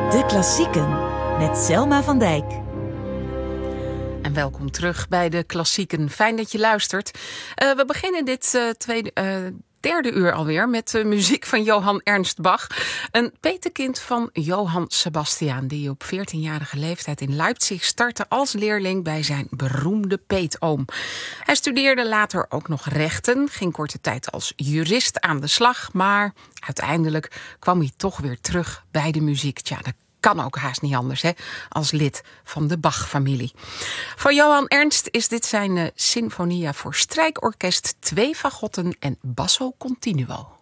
De Klassieken met Selma van Dijk. En welkom terug bij De Klassieken. Fijn dat je luistert. We beginnen dit derde uur alweer met muziek van Johann Ernst Bach. Een petekind van Johann Sebastian, die op 14-jarige leeftijd in Leipzig startte als leerling bij zijn beroemde peetoom. Hij studeerde later ook nog rechten, ging korte tijd als jurist aan de slag, maar uiteindelijk kwam hij toch weer terug bij de muziek. Tja, dat kan ook haast niet anders, hè, als lid van de Bach-familie. Voor Johann Ernst is dit zijn Sinfonia voor strijkorkest, 2 fagotten en basso continuo.